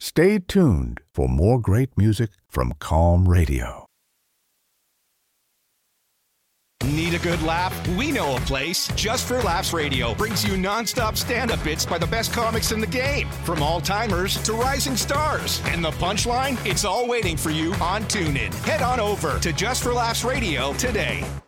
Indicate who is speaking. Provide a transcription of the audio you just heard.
Speaker 1: Stay tuned for more great music from Calm Radio.
Speaker 2: Need a good laugh? We know a place. Just for Laughs Radio brings you non-stop stand-up bits by the best comics in the game, from all-timers to rising stars. And the punchline? It's all waiting for you on TuneIn. Head on over to Just for Laughs Radio today.